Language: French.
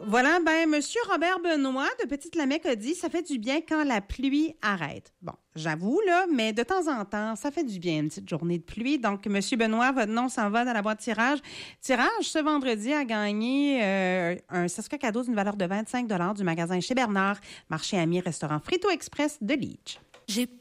Voilà, Monsieur Robert Benoît de Petite-Lamec a dit « Ça fait du bien quand la pluie arrête ». Bon, j'avoue, là, mais de temps en temps, ça fait du bien une petite journée de pluie. Donc, Monsieur Benoît, votre nom s'en va dans la boîte tirage. Tirage ce vendredi a gagné un Saska cadeau d'une valeur de 25 $ du magasin Chez Bernard, marché ami, restaurant Frito Express de Leach.